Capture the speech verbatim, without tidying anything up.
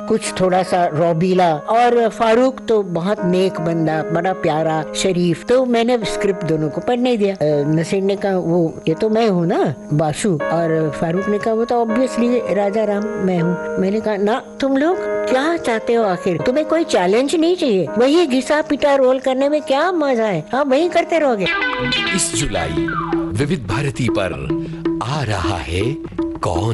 कुछ थोड़ा सा रौबीला, और फारूक तो बहुत नेक बंदा, बड़ा प्यारा शरीफ। तो मैंने स्क्रिप्ट दोनों को पढ़ने दिया। नसीर ने कहा वो ये तो मैं हूँ ना बाशु, और फारूक ने कहा वो तो ऑब्वियसली राजा राम मैं हूँ। मैंने कहा ना, तुम लोग क्या चाहते हो आखिर? तुम्हें कोई चैलेंज नहीं चाहिए? वही घिसा पिटा रोल करने में क्या मजा है? आप वही करते रहोगे। इस जुलाई विविध भारती पर आ रहा है कौन